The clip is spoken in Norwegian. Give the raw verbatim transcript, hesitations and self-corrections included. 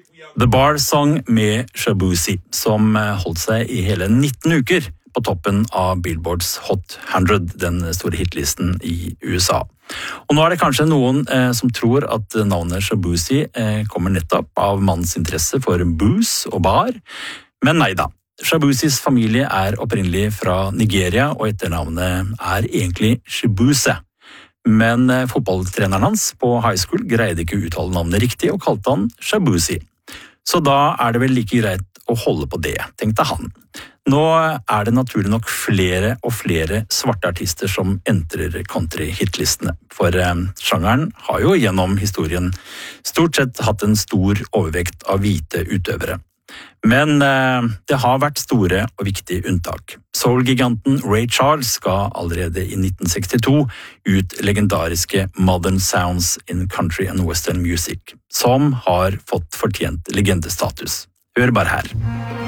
The Bar Song med Shaboozey, som holdt seg i hele nitten uker på toppen av Billboards Hot hundred, den store hitlisten i U S A. Og nå er det kanskje noen eh, som tror at navnet Shaboozey eh, kommer nettopp av mannens interesse for booze og bar, men nei da. Shaboozeys familie er opprinnelig fra Nigeria, og etternavnet er egentlig Chibuze. Men eh, fotballtreneren hans på high school greide ikke å uttale navnet riktig og kalte han Shaboozey. Så da er det vel like greit å holde på det, tenkte han. Nå er det naturlig nok flere og flere svarte artister som entrer country-hitlistene, for eh, sjangeren har jo gjennom historien stort sett hatt en stor overvekt av hvite utøvere. Men eh, det har vært store og viktige unntak. Soul-giganten Ray Charles ga allerede i nitten sekstito ut legendariske Modern Sounds in Country and Western Music, som har fått fortjent legendestatus. Hør bare her.